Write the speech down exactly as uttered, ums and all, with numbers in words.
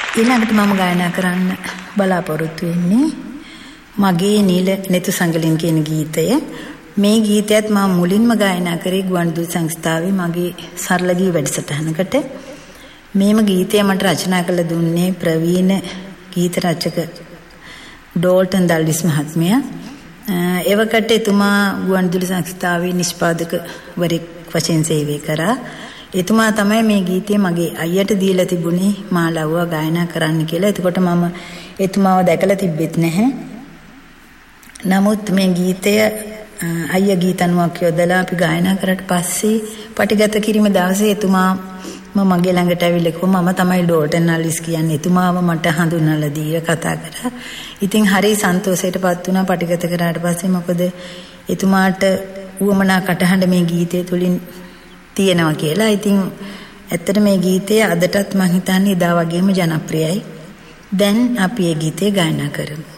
ඊළඟට මම ගායනා කරන්න බලාපොරොත්තු වෙන්නේ මගේ නිල නෙතු සංගලින් කියන ගීතය. මේ ගීතයත් මම මුලින්ම ගායනා කරේ ගුවන්විදුලි සංස්ථාවේ මගේ සරල ගී වැඩසටහනකට. මේම ගීතය මට රචනා කළ දුන්නේ ප්‍රවීණ ගීත රචක ඩෝල්ටන් දල්විස් මහත්මයා. එවකට එතුමා ගුවන්විදුලි සංස්ථාවේ නිෂ්පාදකවරයෙක් වශයෙන් සේවය කරා. එතුමා තමයි මේ ගීතය මගේ අයියට දීලා තිබුණේ මා ලව්වා ගායනා කරන්න කියලා. එතකොට මම එතුමාව දැකලා තිබෙත් නැහැ. නමුත් මේ ගීතය අයියා ගීතනුවක් යොදලා අපි ගායනා කරලා පස්සේ පටිගත කිරීම දවසේ එතුමා මම මගේ ළඟට ඇවිල්ලා කිව්වා මම තමයි ඩෝල්ටන් නල්විස් කියන්නේ. එතුමාව මට හඳුන්වලා දීලා කතා කරා. ඉතින් හරි සන්තෝෂයටපත් වුණා පටිගත කරාට පස්සේ. මොකද එතුමාට උවමනා කටහඬ මේ ගීතය තුලින් තියෙනවා කියලා. ඉතින් ඇත්තට මේ ගීතය අදටත් මම හිතන්නේ එදා වගේම ජනප්‍රියයි. දැන් අපි මේ ගීතය ගායනා කරමු.